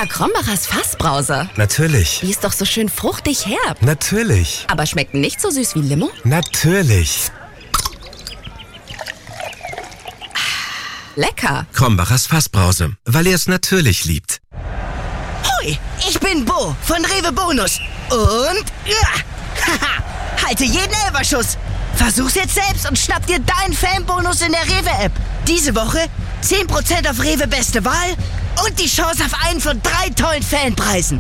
Lecker, Krombacher's Fassbrause. Natürlich. Die ist doch so schön fruchtig herb. Natürlich. Aber schmeckt nicht so süß wie Limo? Natürlich. Lecker. Krombacher's Fassbrause, weil er es natürlich liebt. Hui, ich bin Bo von Rewe Bonus. Und halte jeden Elferschuss. Versuch's jetzt selbst und schnapp dir deinen Fanbonus in der Rewe-App. Diese Woche 10% auf Rewe Beste Wahl und die Chance auf einen von 3 tollen Fanpreisen.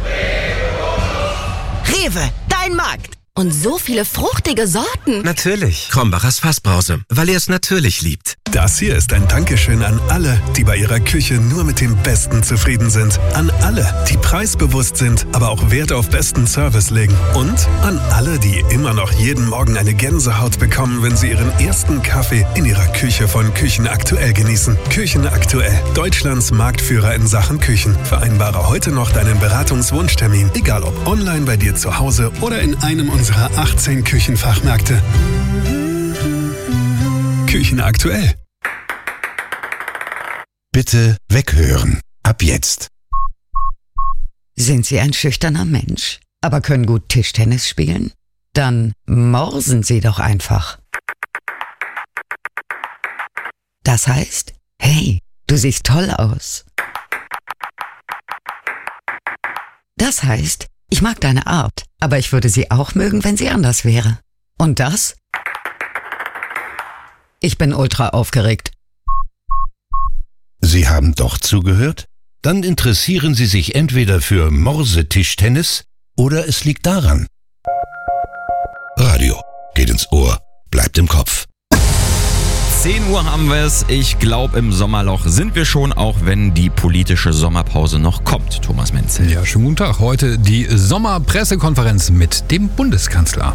Rewe, dein Markt. Und so viele fruchtige Sorten. Natürlich. Krombacher's Fassbrause, weil er es natürlich liebt. Das hier ist ein Dankeschön an alle, die bei ihrer Küche nur mit dem Besten zufrieden sind. An alle, die preisbewusst sind, aber auch Wert auf besten Service legen. Und an alle, die immer noch jeden Morgen eine Gänsehaut bekommen, wenn sie ihren ersten Kaffee in ihrer Küche von Küchen Aktuell genießen. Küchen Aktuell, Deutschlands Marktführer in Sachen Küchen. Vereinbare heute noch deinen Beratungswunschtermin, egal ob online bei dir zu Hause oder in einem unserer 18 Küchenfachmärkte. Küchen Aktuell. Bitte weghören. Ab jetzt. Sind Sie ein schüchterner Mensch, aber können gut Tischtennis spielen? Dann morsen Sie doch einfach. Das heißt, hey, du siehst toll aus. Das heißt, ich mag deine Art, aber ich würde sie auch mögen, wenn sie anders wäre. Und das? Ich bin ultra aufgeregt. Sie haben doch zugehört? Dann interessieren Sie sich entweder für Morsetischtennis oder es liegt daran. Radio geht ins Ohr, bleibt im Kopf. 10 Uhr haben wir es. Ich glaube, im Sommerloch sind wir schon, auch wenn die politische Sommerpause noch kommt. Thomas Menzel. Ja, schönen guten Tag. Heute die Sommerpressekonferenz mit dem Bundeskanzler.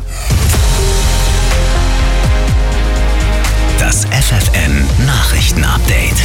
Das FFN Nachrichtenupdate.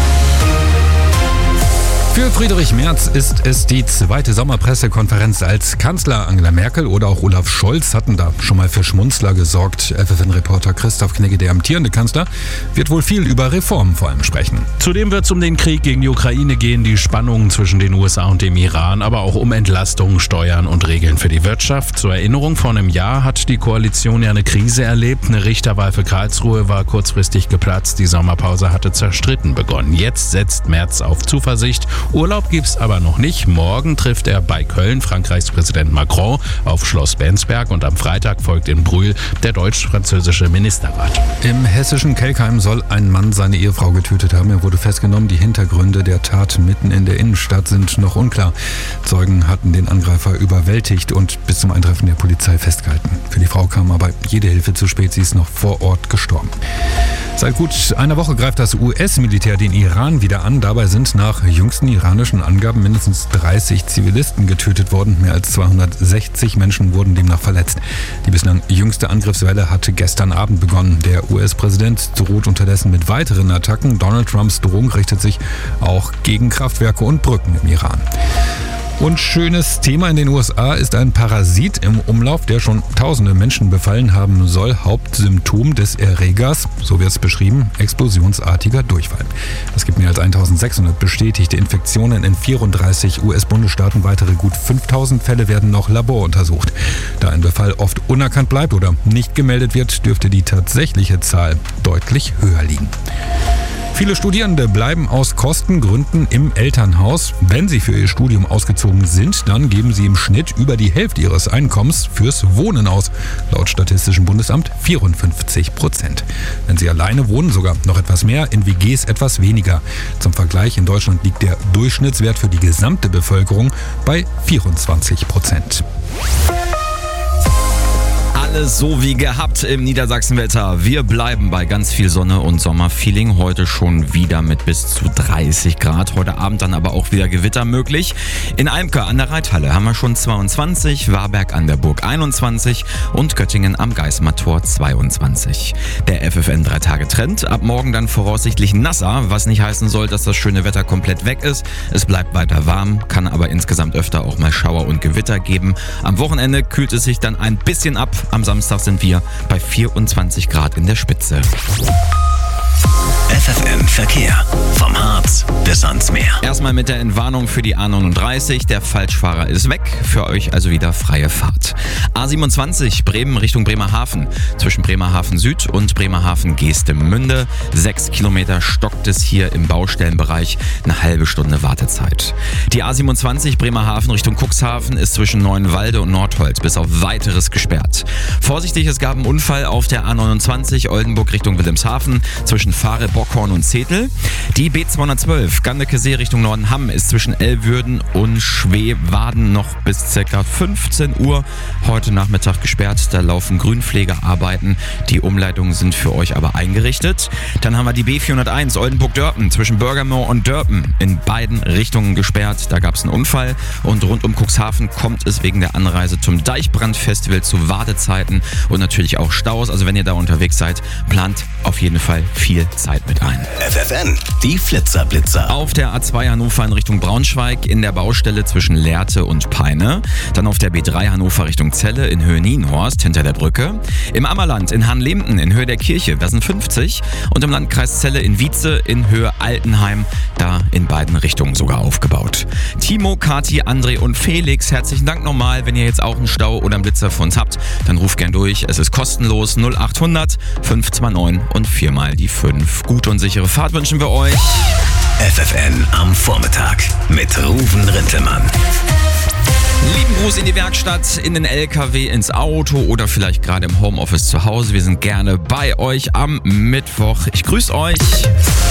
Für Friedrich Merz ist es die zweite Sommerpressekonferenz als Kanzler. Angela Merkel oder auch Olaf Scholz hatten da schon mal für Schmunzler gesorgt. FFN-Reporter Christoph Knegge, der amtierende Kanzler, wird wohl viel über Reformen vor allem sprechen. Zudem wird es um den Krieg gegen die Ukraine gehen, die Spannungen zwischen den USA und dem Iran, aber auch um Entlastungen, Steuern und Regeln für die Wirtschaft. Zur Erinnerung, vor einem Jahr hat die Koalition ja eine Krise erlebt. Eine Richterwahl für Karlsruhe war kurzfristig geplatzt. Die Sommerpause hatte zerstritten begonnen. Jetzt setzt Merz auf Zuversicht. Urlaub gibt's aber noch nicht. Morgen trifft er bei Köln Frankreichs Präsident Macron auf Schloss Bensberg und am Freitag folgt in Brühl der deutsch-französische Ministerrat. Im hessischen Kelkheim soll ein Mann seine Ehefrau getötet haben. Er wurde festgenommen. Die Hintergründe der Tat mitten in der Innenstadt sind noch unklar. Zeugen hatten den Angreifer überwältigt und bis zum Eintreffen der Polizei festgehalten. Für die Frau kam aber jede Hilfe zu spät. Sie ist noch vor Ort gestorben. Seit gut einer Woche greift das US-Militär den Iran wieder an. Dabei sind nach jüngsten iranischen Angaben mindestens 30 Zivilisten getötet worden. Mehr als 260 Menschen wurden demnach verletzt. Die bislang jüngste Angriffswelle hatte gestern Abend begonnen. Der US-Präsident droht unterdessen mit weiteren Attacken. Donald Trumps Drohung richtet sich auch gegen Kraftwerke und Brücken im Iran. Und schönes Thema in den USA ist ein Parasit im Umlauf, der schon tausende Menschen befallen haben soll. Hauptsymptom des Erregers, so wird es beschrieben, explosionsartiger Durchfall. Es gibt mehr als 1600 bestätigte Infektionen in 34 US-Bundesstaaten. Weitere gut 5000 Fälle werden noch laboruntersucht. Da ein Befall oft unerkannt bleibt oder nicht gemeldet wird, dürfte die tatsächliche Zahl deutlich höher liegen. Viele Studierende bleiben aus Kostengründen im Elternhaus. Wenn sie für ihr Studium ausgezogen sind, dann geben sie im Schnitt über die Hälfte ihres Einkommens fürs Wohnen aus. Laut Statistischem Bundesamt 54%. Wenn sie alleine wohnen, sogar noch etwas mehr, in WGs etwas weniger. Zum Vergleich, in Deutschland liegt der Durchschnittswert für die gesamte Bevölkerung bei 24%. Alles so wie gehabt im Niedersachsenwetter. Wir bleiben bei ganz viel Sonne und Sommerfeeling. Heute schon wieder mit bis zu 30 Grad. Heute Abend dann aber auch wieder Gewitter möglich. In Eimke an der Reithalle haben wir schon 22, Warberg an der Burg 21 und Göttingen am Geismar-Tor 22. Der FFN 3-Tage-Trend. Ab morgen dann voraussichtlich nasser, was nicht heißen soll, dass das schöne Wetter komplett weg ist. Es bleibt weiter warm, kann aber insgesamt öfter auch mal Schauer und Gewitter geben. Am Wochenende kühlt es sich dann ein bisschen ab. Am Samstag sind wir bei 24 Grad in der Spitze. FFN Verkehr. Vom Harz bis ans Meer. Erstmal mit der Entwarnung für die A39. Der Falschfahrer ist weg. Für euch also wieder freie Fahrt. A27 Bremen Richtung Bremerhaven. Zwischen Bremerhaven Süd und Bremerhaven Geestemünde. 6 Kilometer stockt es hier im Baustellenbereich. Eine halbe Stunde Wartezeit. Die A27 Bremerhaven Richtung Cuxhaven ist zwischen Neuenwalde und Nordholz bis auf Weiteres gesperrt. Vorsichtig, es gab einen Unfall auf der A29 Oldenburg Richtung Wilhelmshaven zwischen Fahre, Bockhorn und Zetel. Die B212 Gandekesee Richtung Nordenham ist zwischen Elwürden und Schweewaden noch bis ca. 15 Uhr heute Nachmittag gesperrt. Da laufen Grünpflegearbeiten. Die Umleitungen sind für euch aber eingerichtet. Dann haben wir die B401 Oldenburg-Dörpen zwischen Bürgermoor und Dörpen in beiden Richtungen gesperrt. Da gab es einen Unfall und rund um Cuxhaven kommt es wegen der Anreise zum Deichbrand-Festival zu Wartezeiten und natürlich auch Staus. Also wenn ihr da unterwegs seid, plant auf jeden Fall viel Zeit mit ein. FFN, die Flitzer-Blitzer. Auf der A2 Hannover in Richtung Braunschweig in der Baustelle zwischen Lehrte und Peine. Dann auf der B3 Hannover Richtung Celle in Höhe Nienhorst hinter der Brücke. Im Ammerland in Hanlebden in Höhe der Kirche, das sind 50. Und im Landkreis Celle in Wietze in Höhe Altenheim, da in beiden Richtungen sogar aufgebaut. Timo, Kati, André und Felix, herzlichen Dank nochmal. Wenn ihr jetzt auch einen Stau oder einen Blitzer für uns habt, dann ruft gern durch. Es ist kostenlos 0800 529 und 4 mal die 5. Gute und sichere Fahrt wünschen wir euch. FFN am Vormittag mit Ruven Rintelmann. Lieben Gruß in die Werkstatt, in den LKW, ins Auto oder vielleicht gerade im Homeoffice zu Hause. Wir sind gerne bei euch am Mittwoch. Ich grüße euch.